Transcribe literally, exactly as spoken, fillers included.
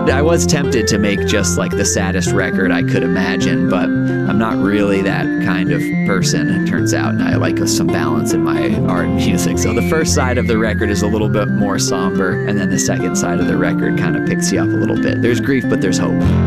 I was tempted to make just like the saddest record I could imagine, but I'm not really that kind of person, it turns out, and I like some balance in my art and music. So the first side of the record is a little bit more somber, and then the second side of the record kind of picks you up a little bit. There's grief, but there's hope.